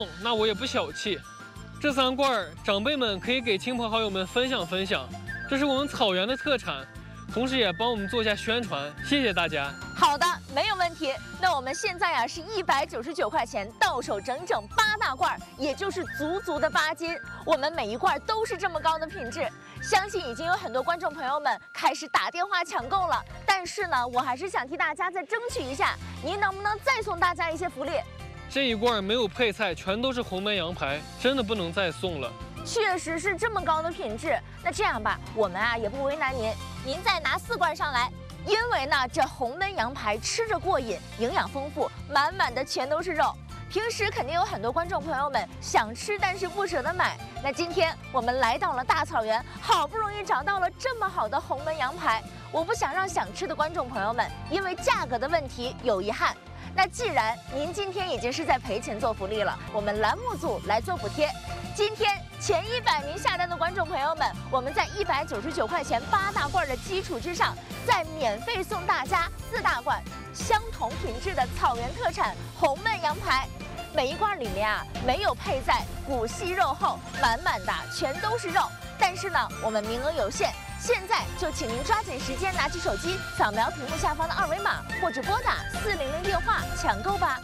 那我也不小气。这3罐长辈们可以给亲朋好友们分享分享，这是我们草原的特产，同时也帮我们做一下宣传，谢谢大家。 好的，没有问题。那我们现在呀是199块钱到手整整8大罐，也就是足的8斤。我们每一罐都是这么高的品质，相信已经有很多观众朋友们开始打电话抢购了。但是呢，我还是想替大家再争取一下，您能不能再送大家一些福利？ 这一罐没有配菜，全都是红焖羊排，真的不能再送了。 确实是这么高的品质。那这样吧，我们也不为难您，您再拿4罐上来。因为呢，这红焖羊排吃着过瘾，营养丰富，满满的全都是肉。平时肯定有很多观众朋友们想吃，但是不舍得买。那今天我们来到了大草原，好不容易找到了这么好的红焖羊排，我不想让想吃的观众朋友们因为价格的问题有遗憾。那既然您今天已经是在赔钱做福利了，我们栏目组来做补贴。今天前100名下单的观众朋友们，我们在199块钱8大罐的基础之上，再免费送大家4大罐相同品质的草原特产红焖羊排。每一罐里面没有配菜，骨细肉厚，满满的全都是肉。但是呢，我们名额有限，现在就请您抓紧时间，拿起手机扫描屏幕下方的2维码，或者拨打400电话抢购吧。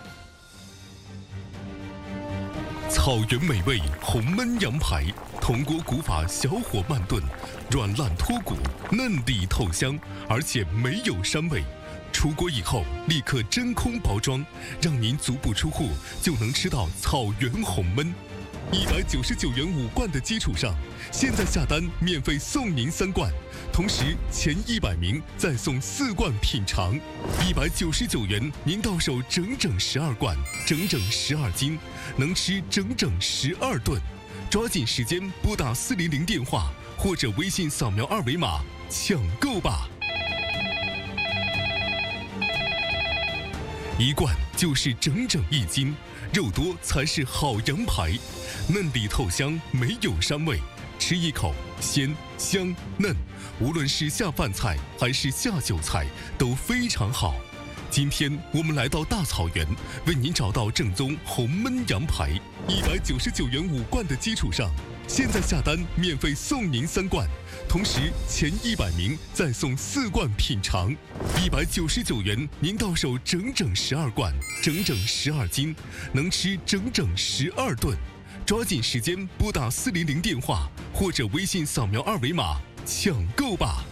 草原美味红焖羊排，铜锅古法小火慢炖，软烂脱骨，嫩底透香，而且没有膻味。出锅以后立刻真空包装，让您足不出户就能吃到草原红焖。199元5罐的基础上，现在下单免费送您3罐，同时前100名再送4罐品尝。199元您到手整整12罐，整整12斤，能吃整整12顿。抓紧时间拨打400电话或者微信扫描2维码抢购吧。1罐就是整整1斤，肉多才是好羊排，嫩底透香，没有膻味，吃一口鲜香嫩，无论是下饭菜还是下酒菜都非常好。今天我们来到大草原，为您找到正宗红焖羊排，199元5罐的基础上，现在下单免费送您3罐，同时前100名再送4罐品尝。199元您到手整整12罐，整整12斤，能吃整整12顿。抓紧时间拨打400电话或者微信扫描2维码抢购吧。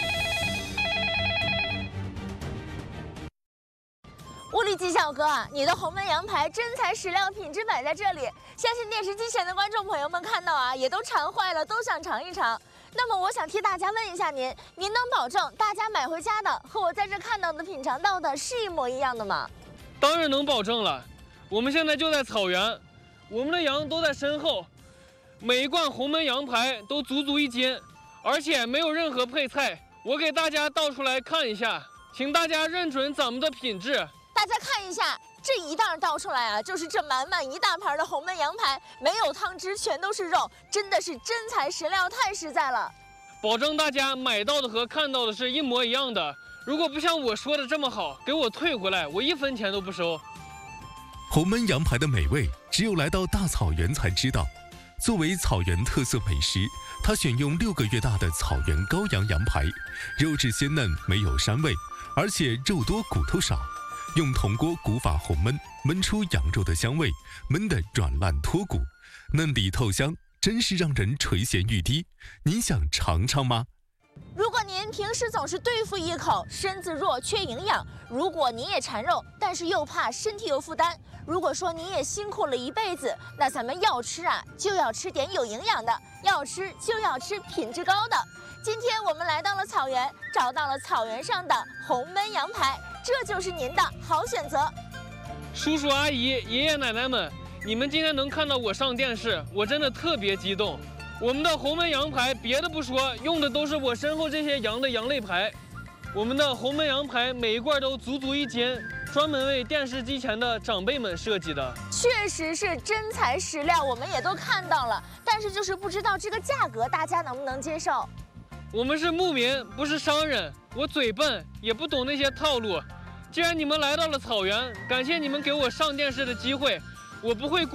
物力鸡小哥，你的红焖羊排真材实料，品质摆在这里，相信电视机前的观众朋友们看到也都馋坏了，都想尝一尝。那么我想替大家问一下您能保证大家买回家的和我在这看到的品尝到的是一模一样的吗？ 当然能保证了，我们现在就在草原，我们的羊都在身后，每一罐红焖羊排都足1斤，而且没有任何配菜。我给大家倒出来看一下，请大家认准咱们的品质。 大家看一下，这一袋倒出来就是这满满一大盘的红焖羊排，没有汤汁，全都是肉，真的是真材实料，太实在了。 保证大家买到的和看到的是一模一样的。如果不像我说的这么好，给我退回来，我1分钱都不收。 红焖羊排的美味，只有来到大草原才知道。作为草原特色美食，它选用6个月大的草原羔羊羊排，肉质鲜嫩，没有膻味，而且肉多骨头少。用铜锅古法红焖，焖出羊肉的香味，焖得软烂脱骨，嫩底透香，真是让人垂涎欲滴。您想尝尝吗？ 如果您平时总是对付一口，身子弱缺营养；如果您也馋肉，但是又怕身体有负担；如果说您也辛苦了一辈子，那咱们要吃就要吃点有营养的，要吃就要吃品质高的。今天我们来到了草原，找到了草原上的红焖羊排，这就是您的好选择。 叔叔阿姨、爷爷奶奶们，你们今天能看到我上电视，我真的特别激动。我们的红焖羊排，别的不说，用的都是我身后这些羊的羊肋排。我们的红焖羊排每一罐都足1斤，专门为电视机前的长辈们设计的。 确实是真材实料，我们也都看到了，但是就是不知道这个价格大家能不能接受。 我们是牧民，不是商人，我嘴笨，也不懂那些套路。既然你们来到了草原，感谢你们给我上电视的机会，我不会